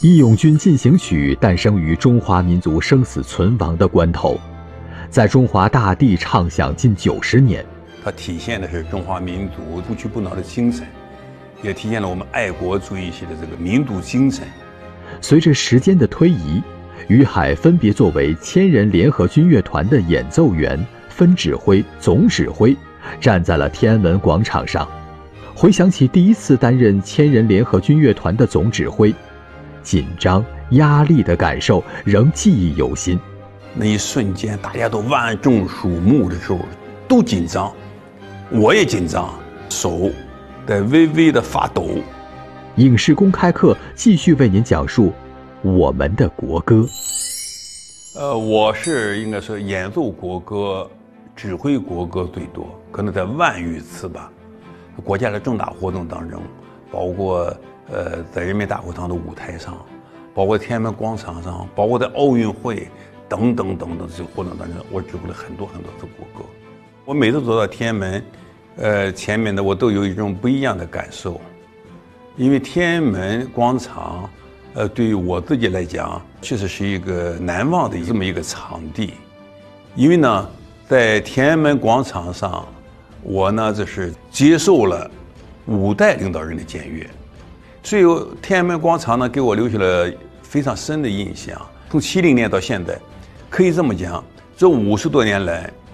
义勇军进行曲诞生于中华民族生死存亡的关头，在中华大地唱响近90年。 它体现的是中华民族不屈不挠的精神，也体现了我们爱国主义系的这个民族精神。 随着时间的推移，于海分别作为千人联合军乐团的演奏员、分指挥、总指挥，站在了天安门广场上。回想起第一次担任千人联合军乐团的总指挥，紧张、压力的感受仍记忆犹新。 那一瞬间，大家都万众瞩目的时候，都紧张，我也紧张，手在微微的发抖。 影视公开课继续为您讲述我们的国歌。 我是应该说演奏国歌、指挥国歌最多，可能在万余次吧。国家的重大活动当中，包括在人民大会堂的舞台上，包括天安门广场上，包括在奥运会等等等等这些活动当中，我指挥了很多次国歌。我每次走到天安门前面的，我都有一种不一样的感受，因为天安门广场对于我自己来讲，确实是一个难忘的这么一个场地。因为呢，在天安门广场上，我呢这是接受了5代领导人的检阅，所以天安门广场呢给我留下了非常深的印象。从70年到现在，可以这么讲，这50多年来，